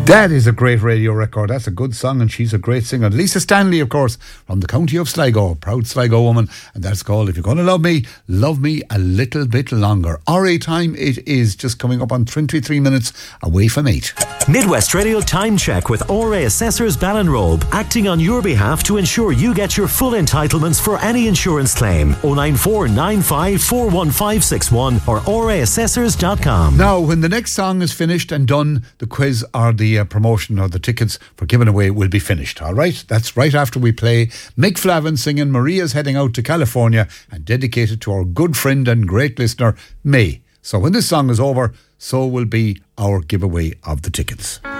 That is a great radio record. That's a good song, and she's a great singer. Lisa Stanley, of course, from the county of Sligo, proud Sligo woman, and that's called If You're Gonna Love Me a Little Bit Longer. RA time it is, just coming up on 23 minutes away from 8. Midwest Radio Time Check with RA Assessors Ballinrobe, acting on your behalf to ensure you get your full entitlements for any insurance claim. 09495415561 or raassessors.com. Now, when the next song is finished and done, the quiz or the promotion or the tickets for giving away will be finished, all right? That's right after we play Mick Flavin singing Maria's Heading Out to California, and dedicated to our good friend and great listener, May. So when this song is over, so will be our giveaway of the tickets.